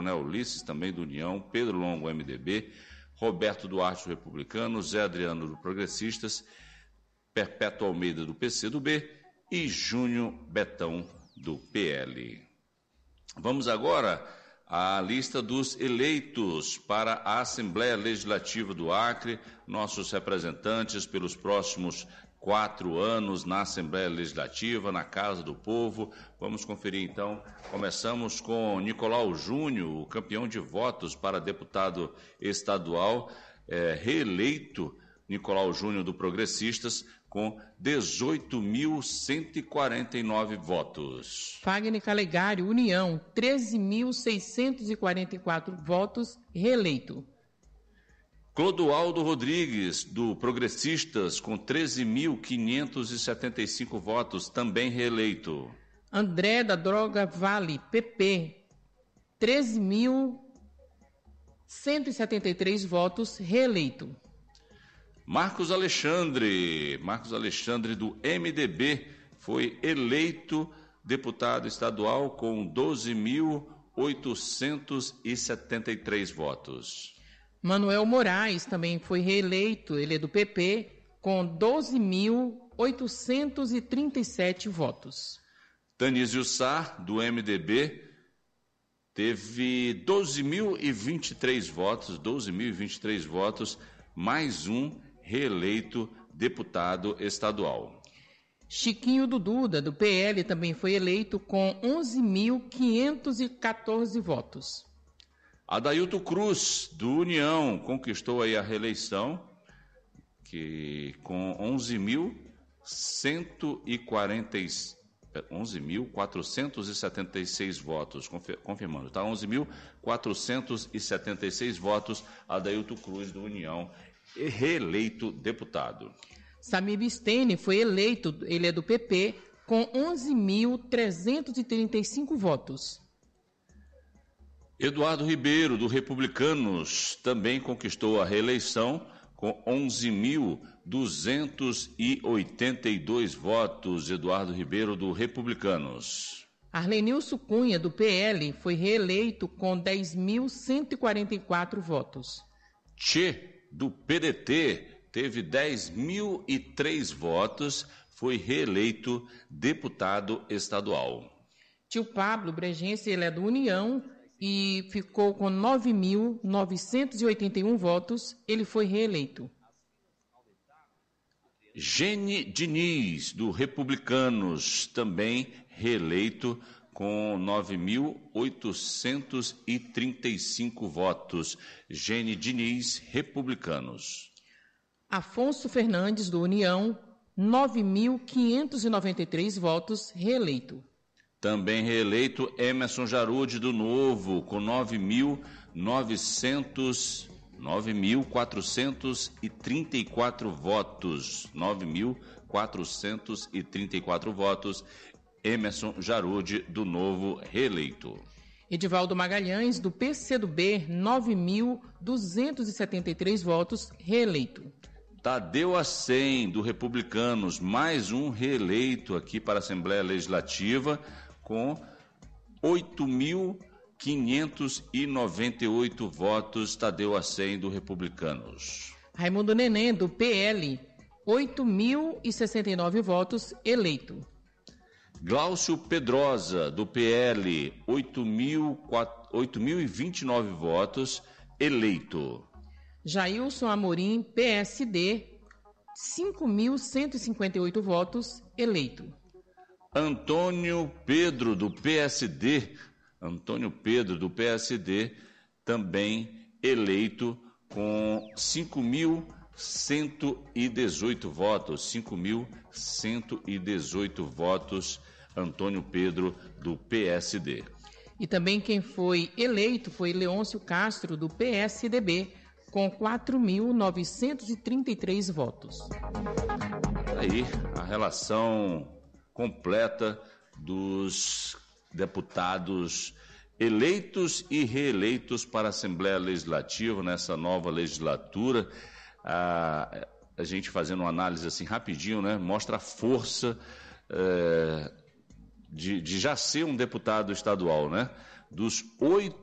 Coronel Ulisses, também do União, Pedro Longo, MDB, Roberto Duarte, do Republicano, Zé Adriano, do Progressistas, Perpétuo Almeida, do PCdoB e Júnior Betão, do PL. Vamos agora à lista dos eleitos para a Assembleia Legislativa do Acre, nossos representantes pelos próximos 4 anos na Assembleia Legislativa, na Casa do Povo. Vamos conferir então. Começamos com Nicolau Júnior, o campeão de votos para deputado estadual, reeleito Nicolau Júnior do Progressistas, com 18.149 votos. Fagner Calegari, União, 13.644 votos, reeleito. Clodoaldo Rodrigues, do Progressistas, com 13.575 votos, também reeleito. André da Droga Vale, PP, 13.173 votos, reeleito. Marcos Alexandre do MDB, foi eleito deputado estadual com 12.873 votos. Manuel Moraes também foi reeleito, ele é do PP, com 12.837 votos. Tanísio Sá, do MDB, teve 12.023 votos, mais um reeleito deputado estadual. Chiquinho Duda, do PL, também foi eleito com 11.514 votos. Adailto Cruz, do União, conquistou aí a reeleição, com 11.476 votos, confirmando, tá? 11.476 votos, Adailto Cruz, do União, reeleito deputado. Samir Bistene foi eleito, ele é do PP, com 11.335 votos. Eduardo Ribeiro, do Republicanos, também conquistou a reeleição com 11.282 votos. Eduardo Ribeiro, do Republicanos. Arlenilson Cunha, do PL, foi reeleito com 10.144 votos. Tchê, do PDT, teve 10.003 votos, foi reeleito deputado estadual. Tio Pablo Bregense, ele é do União e ficou com 9.981 votos, ele foi reeleito. Gene Diniz, do Republicanos, também reeleito com 9.835 votos. Gene Diniz, Republicanos. Afonso Fernandes, do União, 9.593 votos, reeleito. Também reeleito Emerson Jarude, do Novo, com 9.434 votos. 9.434 votos. Emerson Jarude, do Novo, reeleito. Edivaldo Magalhães, do PCdoB, 9.273 votos, reeleito. Tadeu Acem, do Republicanos, mais um reeleito aqui para a Assembleia Legislativa, com 8.598 votos. Tadeu Acem, do Republicanos. Raimundo Neném, do PL, 8.069 votos, eleito. Glaucio Pedrosa, do PL, 8.029 votos, eleito. Jailson Amorim, PSD, 5.158 votos, eleito. Antônio Pedro, do PSD, também eleito com 5.118 votos. 5.118 votos, Antônio Pedro, do PSD. E também quem foi eleito foi Leôncio Castro, do PSDB, com 4.933 votos. Aí a relação completa dos deputados eleitos e reeleitos para a Assembleia Legislativa nessa nova legislatura. A gente fazendo uma análise assim rapidinho, né, mostra a força de já ser um deputado estadual, né? Dos 8